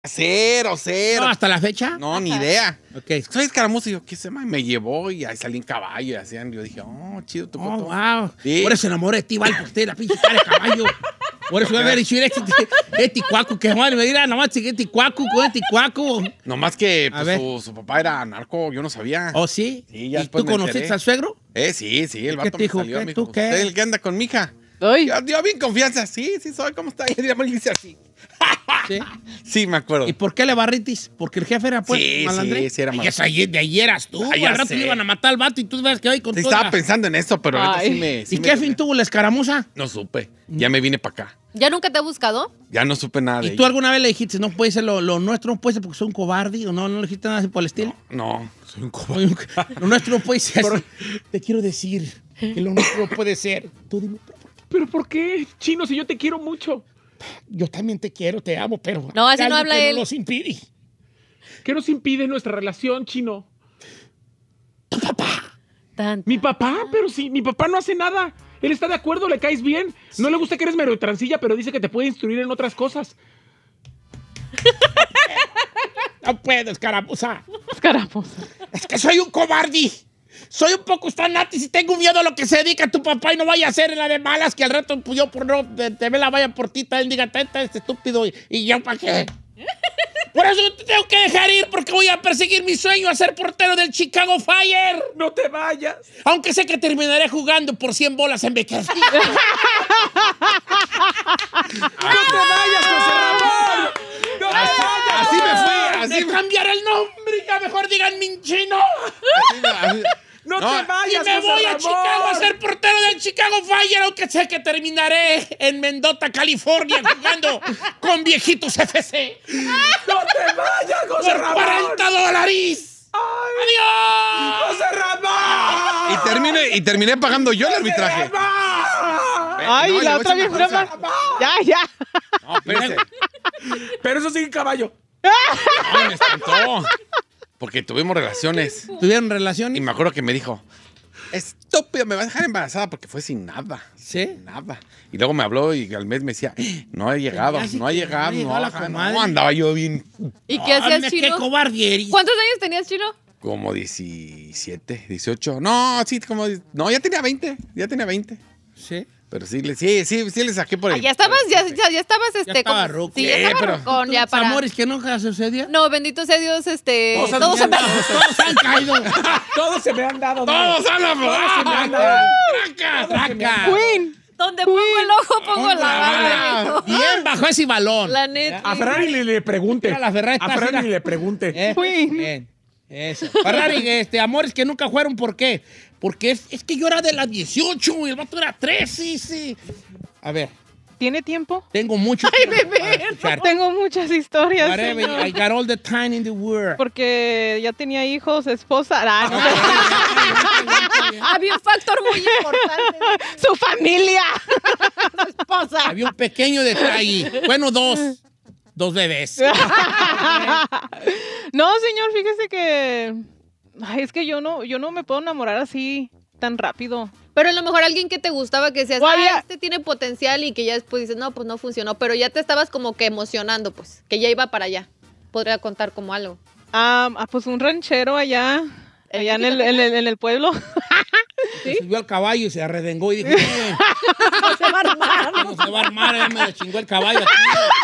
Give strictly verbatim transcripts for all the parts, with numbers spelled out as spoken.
Cero, cero. No, ¿hasta la fecha? No, ni idea. Ok. Soy escaramuza y yo, ¿qué se llama? Me llevó y ahí salí en caballo y hacían. Yo dije, oh, chido, tu Oh, coto. wow. Sí. Por eso se enamoré de ti, Val, por usted, la pinche cara de caballo. Por eso voy a ver, y este este ticuaco, que madre me dirá, nomás que ticuaco, con este ticuaco. Nomás que A pues, ver. su, su papá era narco, yo no sabía. ¿Oh, sí? Sí, ya ¿Y después tú me conociste enteré. al suegro? Eh, sí, sí, el ¿Qué vato te dijo? me salió, ¿Qué? me ¿Tú dijo, qué? ¿usted el que anda con mi hija? Ay. Yo, yo bien confianza, sí, sí soy, ¿cómo está? Y le dice así. Sí. Sí, me acuerdo. ¿Y por qué le barritis? ¿Porque el jefe era pues Sí, malandrén? sí, sí era Ay, mal- esa ayer- de ayer eras tú. Ah, ya Al rato sé. le iban a matar al vato y tú ves que hoy con Sí, toda- estaba pensando en eso, pero ahorita Ay. sí me... sí ¿Y me- qué fin tuvo la escaramuza? No supe. Ya me vine para acá. ¿Ya nunca te ha buscado? Ya no supe nada de ¿Y tú ella. alguna vez le dijiste, no puede ser lo, lo nuestro, no puede ser porque soy un cobarde? ¿O no, no le dijiste nada así por el estilo? No, soy un cobarde. Oye, lo nuestro no puede ser así. Te quiero decir que lo nuestro no puede ser. Tú dime, ¿Pero por qué, Chino, si yo te quiero mucho? yo también te quiero, te amo, pero... No, así hay no algo habla que él. No los impide. ¿Qué nos impide nuestra relación, Chino? Tan- Mi papá, pero sí, mi papá no hace nada. Él está de acuerdo, le caes bien. No le gusta que eres medio transilla, pero dice que te puede instruir en otras cosas. No puedo, escaramuza. Escaramuza. Es que soy un cobarde. Soy un poco estanatis y tengo miedo a lo que se dedica tu papá y no vaya a ser en la de malas que al rato pues, yo por no te, te ve la vaya por ti, también diga, está este estúpido y, y yo para qué. Por eso te tengo que dejar ir porque voy a perseguir mi sueño a ser portero del Chicago Fire. ¡No te vayas! Aunque sé que terminaré jugando por cien bolas en Bakersfield. ¡No te vayas, José Ramón! ¡No te vayas! Así me fui, así Me me... cambiaré el nombre, ya mejor digan Minchino. ¡No, No, te Y vayas, me José voy a Ramón! Chicago a ser portero del Chicago Fire, aunque sé que terminaré en Mendota, California, jugando con viejitos F C. ¡No te vayas, José Por Ramón! cuarenta dólares. ¡Adiós! ¡José Ramón! Y terminé, y terminé pagando yo el arbitraje. Ay, No, le la voy a otra decir bien una broma. cosa. Ya, ya. No, espérese. Pero eso sigue caballo. No, me espantó. Porque tuvimos relaciones. ¿Tuvieron relación? Y me acuerdo que me dijo, estúpido, me vas a dejar embarazada porque fue sin nada. ¿Sí? Sin nada. Y luego me habló y al mes me decía, no ha llegado, Ya sí no ha que llegado, no llegó no, la ajá, comadre. no, andaba yo bien ¿Y qué Ay, hacías, qué Chino? cobarde eres. ¿Cuántos años tenías, Chino? como diecisiete, dieciocho. No, sí, como, no, ya tenía veinte, ya tenía veinte. Sí. Pero sí, le- sí, sí, sí le saqué por Ah, el... ya estabas, ya, ya, ya estabas, este, estaba como- ruco. Sí, ya Sí, estaba pero- rucón, ya ¿Tus para... amores que nunca sucedían? No, bendito sea Dios, este... Todos han- todos han- Todos han caído. Todos se me han dado. ¡Todos han andado. ¡Traca, traca! Queen. Donde pongo el ojo, pongo la bala, viejo. Bien bajo ese balón. La neta. A Ferrari le, le pregunte. Mira, la Ferrari A está Ferrari así, le pregunte. Eh, Queen. Bien. Eso. Ferrari, este, amores que nunca fueron, ¿por qué? Porque es, es que yo era de las dieciocho y el vato era trece, sí. A ver, ¿Tiene tiempo? tengo mucho tiempo para escuchar. Tengo muchas historias, Whatever, señor. I got all the time in the world. Porque ya tenía hijos, esposa. Ah, no. Había un factor muy importante. Su familia. Su esposa. Había un pequeño detalle. Bueno, dos. Dos bebés. No, señor, fíjese que... Ay, es que yo no, yo no me puedo enamorar así tan rápido. Pero a lo mejor alguien que te gustaba que decías, O había- ah, este tiene potencial y que ya después dices, no, pues no funcionó. Pero ya te estabas como que emocionando, pues, que ya iba para allá. Podría contar como algo. Ah, ah, pues un ranchero allá, allá en el, en el, en el pueblo. Se subió al caballo y se arredengó y dijo, "Eh, No se va a armar. no se va a armar, ya me chingó el caballo aquí".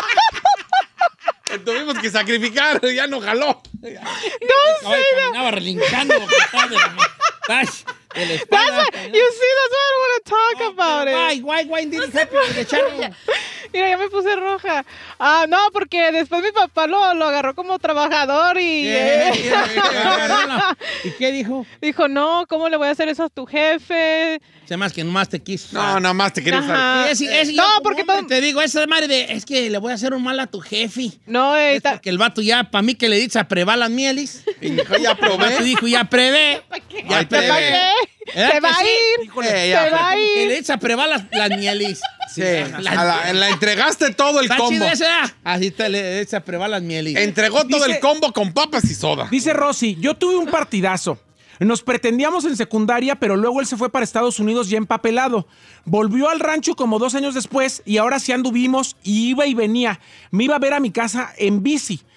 Tuvimos que sacrificar, ya no jaló. El caballo caminaba relinchando. porque estaba de la- Tash, de la espalda. You see, that's why I don't want to talk about it. Why, why, why did it happen with the child? Mira, ya me puse roja. Ah, no, porque después mi papá lo, lo agarró como trabajador y Yeah, eh, yeah, yeah. ¿Y qué dijo? dijo, no, ¿cómo le voy a hacer eso a tu jefe? Se más que nomás te quiso. No, nada más te quería usar. Ajá. Es, es, No, yo como porque hombre todo- te digo, esa madre de, es que le voy a hacer un mal a tu jefe. No, eh, Es ta- porque el vato ya, para mí que le dice a prevar las mieles. Y dijo, ya El vato probé. dijo, ya prevé. Ya Ay, prevé. ¿para qué? ¿Verdad Se va que a sí? ir, Híjole, se ya, va a Que le ir. dice a prevar las, las mieles. Sí, a la, la entregaste todo el ¿Está combo. chido esa? Así te le dice a prevar las mieles. Entregó todo Dice- el combo con papas y soda. Dice Rosy, yo tuve un partidazo. Nos pretendíamos en secundaria, pero luego él se fue para Estados Unidos ya empapelado. Volvió al rancho como dos años después y ahora sí anduvimos y iba y venía. Me iba a ver a mi casa en bici.